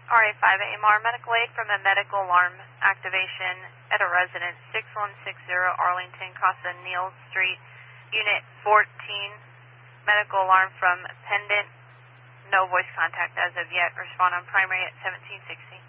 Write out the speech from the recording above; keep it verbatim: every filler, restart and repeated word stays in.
R A five A M R, medical aid from a medical alarm activation at a residence, six one six zero Arlington, Casa Neal Street, Unit fourteen, medical alarm from pendant, no voice contact as of yet, respond on primary at seventeen sixty.